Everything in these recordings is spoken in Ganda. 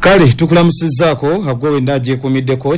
Kale tukulamusizaako agwe ndaje kumiddeko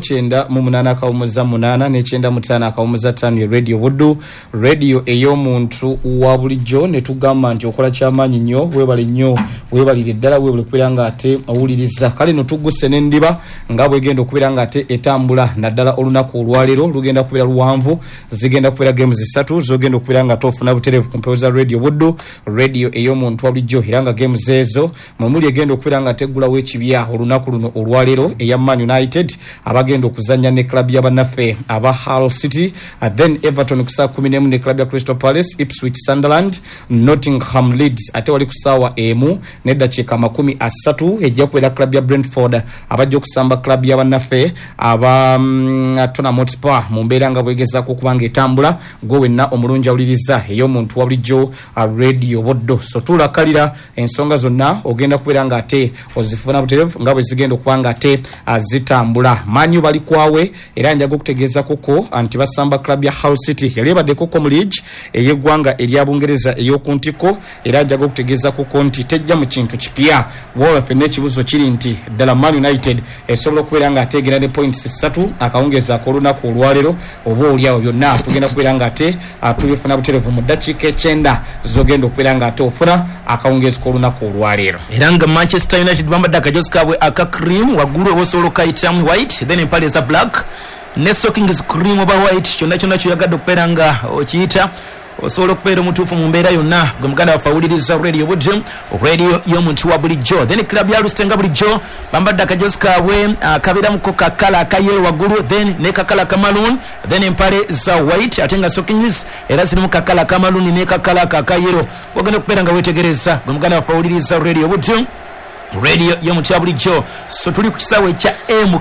9:8 ne 9:5 Radio Buddu radio ey'omuntu wa bulijjo ne tugamba nti okola kyamaanyi nnyo weebalire ddala weebule kubiranga ate awuliriza. Kale no tugguse n'endiba nga bwegenda okubiranga ate etambula naddala olunaku olwaleero lugenda kubira luwanvu zigenda kubira games 3 zogenda okubiranga tofuna buterevu ku mpewo za Radio Buddu radio ey'omuntu wa bulijjo iranga games ezo mwemuli egenda okubiranga ate gulawo ekibya olunaku luno olwaleero eya Man United abagenda okuzanya ne club y'abannaffe aba Hull City, then Everton kusaa 11 ne club ya Crystal Palace, Ipswich Sunderland, Nottingham Leeds ate wali kusaawa emu n'eddakiika 30 ejja kubeera club ya Brentford abajja okusamba club y'abannaffe aba Tottenham Hotspur mu mbeera nga bwegezaako kubanga etambula gwe wenna omulungi awuliriza ey'omuntu wa bulijjo Radio Buddu. So tulakalira ensonga zonna ogenda kubeera nga ate ozifuna buterevu nga bwe zigenda okubanga ate zitambula. Manyu bali kwawe era njaga okutegeeza koko anti basamba club ya Hull City yali baddeko mu league ey'eggwanga erya Bungereza ey'okuntiko era njaga okutegeeza koko nti tejja mu kintu kipya wowe penne ekibuzo kiri nti ddala Man United esobola okubeera nga ateegera ne points 3 akawungeza ak'olunaku olwaleero oba oliawo byonna tugenda kubeera nga ate tubifuna buterevu mu ddakiika 9 zogenda okubeera nga ate ofuna akawungeza k'olunaku olwaleero. Era nga Manchester United bambadde akajosi kaabwe aka cream waggulu obusobola okayitamu white then empale za black ne stockings cream oba white kyonna kyonna kyoyagadde okubeera nga okiyita osobola okubeera omutuufu mu mbeera yonna gwe muganda waffe awuliriza Radio Buddu radio y'omuntu wa bulijjo. Then club ya Lustenga bulijjo bambadde akajosi kaabwe kabeeramuko kakala akayero waggulu then ne kakala kamaroon then empale za white ate nga stockings era zirimu kakala kamaroon ne kakala akayero wagenda okubeera nga weetegereza gwe muganda waffe awuliriza Radio Buddu radio y'omuntu wa bulijjo. So tuli ku kisaawe kya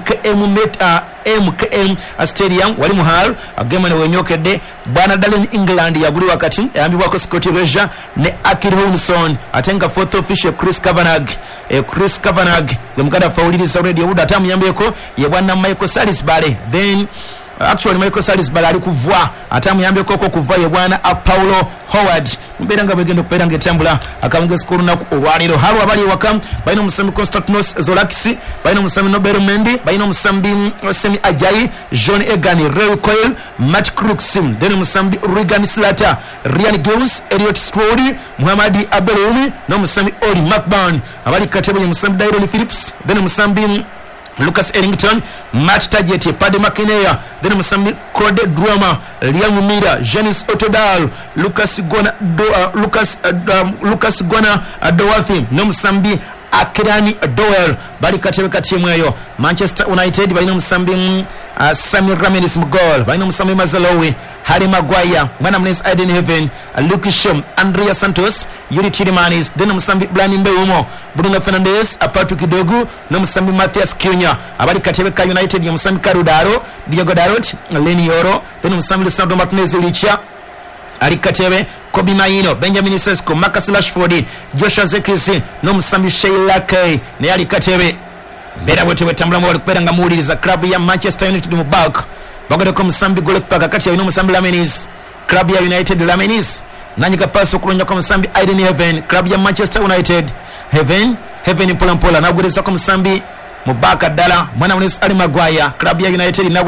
MKM Stadium wali muhal agema ne wenyokedde bwana Dalen England yaguli wakati yambibwako Scott Roger ne Akil Hudson atenga fourth official Chris Kavanagh gwe muganda fawuliriza Radio Buddu atamuyambeko ye bwana Michael Salisbury then actually Michael Salisbury ali kuvwa atamuyambeko kuva ye bwana Paulo Howard mbera nga bagenda okubeera ng'etambula akawungeza k'olunaku olwaleero. Habo abali ewaka balina omusambi Konstantinos Zolakis, balina omusambi Nobel Mendy, balina omusambi Semi Ajayi, John Egan, Ray Coyle, Matt Crooks, then omusambi Regan Slater, Ryan Gills, Elliot Stroll, Muhammad Abeloni n'omusambi Oli McBurn. Abali katebe omusambi Dairon Phillips, then omusambi Lucas Ellington, Matt Target, Paddy McIntyre, then Musambi Code Drama, Liam Mira, Janice Otodal, Lucas Gona Dowathi, Nomusambi Akirani Doyle, bali katebe katimu eyo. Manchester United balina omusambi Samir Ramirez Mugol, balina omusambi Mazalowi, Harry Maguire, Mwana Mnes Aiden Heaven, Luke Shum, Andrea Santos, Yuri Tilimanis, then omusambi Blani Mbeumo, Bruno Fernandes, Apatu Kidogu, n'omusambi Matthias Cunha. Abali katebe ka United ya omusambi Karudaro, Diego Dalot, Leni Yoro, then omusambi Lisandro Martinez Licha, ali katebe Kobe Maino, Benjamin Sesko, Marcus Rashford, Joshua Zirkzee n'omusambi Sheila Kay ne ali katebe. Mbera bwete wetambula mwali kubeera nga muwuliriza club ya Manchester United mu back bagadeko omusambi Goalkeeper kakati yalina omusambi Lamenis, club ya United Lamenis nanyika pass okulonja kwa omusambi Aiden Heaven, club ya Manchester United Heaven mpola nagwereza kwa omusambi mu back ddala mwana Harry Maguire, club ya United